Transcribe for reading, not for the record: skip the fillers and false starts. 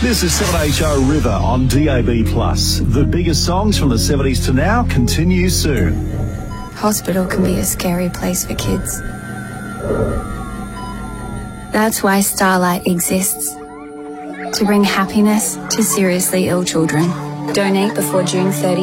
This is 7HR River on DAB+. The biggest songs from the 70s to now continue soon. Hospital can be a scary place for kids. That's why Starlight exists. To bring happiness to seriously ill children. Donate before June 30.